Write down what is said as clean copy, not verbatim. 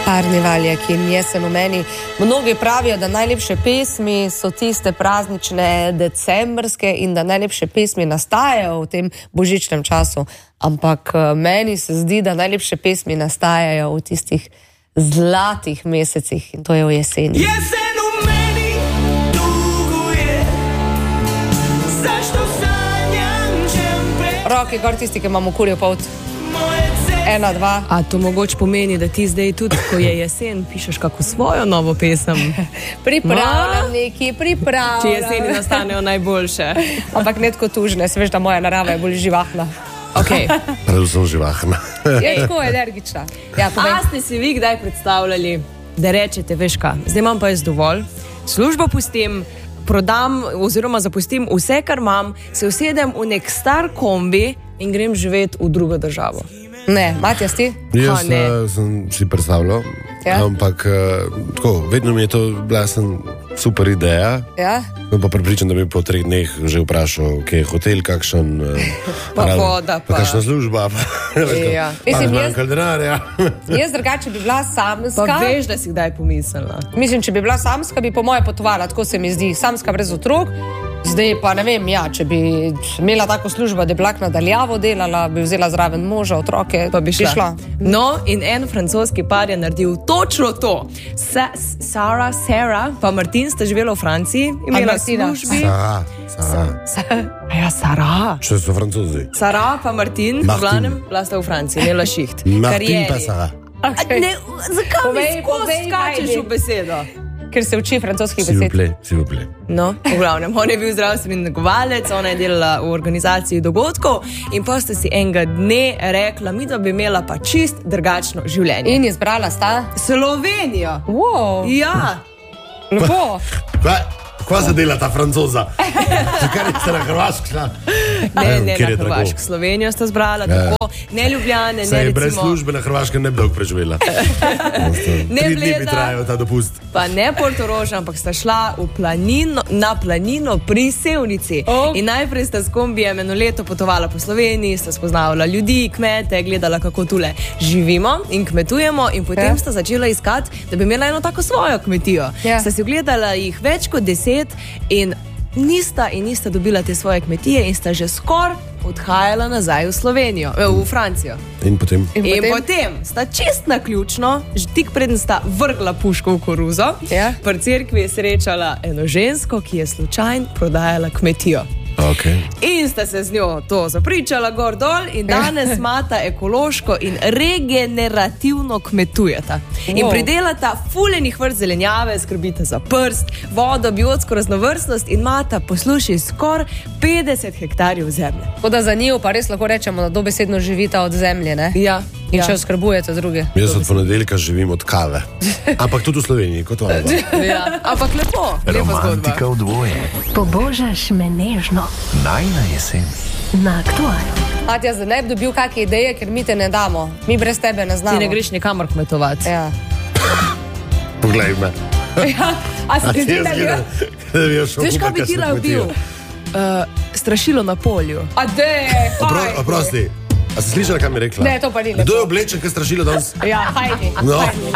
Karneval je, ki jesen v meni. Mnogi pravijo, da najlepše pesmi so tiste praznične, decembrske in da najlepše pesmi nastajajo v tem božičnem času. Ampak meni se zdi, da najlepše pesmi nastajajo v tistih zlatih mesecih in to je v jeseni. Jesen v meni tuguje, zašto sanjam čempre. Roki, gor tisti, ki imamo kurjo polt. 1, 2. A to mogoče pomeni, da ti zdaj tudi, ko je jesen, pišeš kako svojo novo pesem? Pripravljam neki, pripravljam. Če jeseni nastanejo najboljše. Ampak ne tako tužne, se veš, da moja narava je bolj živahna. Okay. Predvsem živahna. Je tako energična. Ja, a ste si vi kdaj predstavljali, da rečete, veš kaj, zdaj imam pa jaz dovolj, službo pustim, prodam oziroma zapustim vse, kar imam, se usedem v nek star kombi in grem živeti v drugo državo. Ne, Matjas, ti? Jaz sem si predstavljal, ampak tako, vedno mi je to bila super ideja. Ja? Pa pripričam, da bi po 3 dneh že vprašal, kje je hotel, kakšen pa voda, pa kakšna služba, ja. Jaz drugače bi bila samska. Pa veš, da si kdaj pomislila. Mislim, če bi bila samska, bi po moje potovala, tako se mi zdi, samska brez otrok. Zdaj pa ne vem, že bi imela tako službo, da bi lahko nadaljavo delala, bi vzela zraven moža, otroke, pa bi šla. No, in en francoski par je naredil točno to. Sarah pa Martin sta živela v Franciji, imela službi. Sarah. Če so Francozi. Sarah pa Martin, v glavnem, bila sta v Franciji, imela šiht. Martin pa Sarah. Ne, zakaj mi skozi skačeš v besedo? Ker se uči francoskih besed. Si vple. No, v glavnem, on je bil zdravstveni negovalec, ona je delala v organizaciji dogodkov in pa sta si enega dne rekla, mi da bi imela pa čist drugačno življenje. In izbrala sta? Slovenijo. Wow. Ja. Lepo. Kva se dela ta Francoza? Zakaj ste na Hrvaško šla? Ne na Hrvaško. Slovenijo sta zbrala, tako ne Ljubljane, ne recimo. Brez službe na Hrvaškem ne bi dolgo preživela. 3 dni bi trajal ta dopust. Pa ne Portorož, ampak sta šla na planino pri Sevnici. In najprej sta s kombijem 1 leto potovala po Sloveniji, sta spoznavala ljudi, kmete, gledala, kako tule živimo in kmetujemo in potem sta začela iskati, da bi imela eno tako svojo kmetijo. Sta si ogledala jih več kot 10 in nista dobila te svoje kmetije in sta že skoraj odhajala nazaj v Slovenijo, v Francijo. In potem sta čist naključno, tik preden sta vrgla puško v koruzo, pri cerkvi je srečala eno žensko, ki je slučajno prodajala kmetijo. Okay. In sta se z njo to zapričala gor dol in danes imata ekološko in regenerativno kmetujeta. In pridelata fuljenih vrst zelenjave, skrbita za prst, vodo, biotsko raznovrstnost in imata, poslušaj, skoraj 50 hektarjev zemlje. Tako da za njiju pa res lahko rečemo, da dobesedno živita od zemlje, ne? Ja. In če oskrbujete druge. Jaz od ponedeljka živim od kave. Ampak tudi v Sloveniji, kot ona. Ja, ampak lepo zgodba. Romantika v dvoje. Pobožaš me nežno. Najna jesen. Na Aktualno. Matjas, da ne bi dobil kakšne ideje, ker mi te ne damo. Mi brez tebe ne znamo. Ti ne greš nikamor kmetovati. Ja. Poglej me. A se ti zdi, da bi jo? Veš, kaj bi ti bil? Strašilo na polju. Oprosti. A si slišala, kaj mi je rekla? Ne, to pa ni lepo. Kdo je oblečen, kaj strašilo danes? Ja, hajdi. No.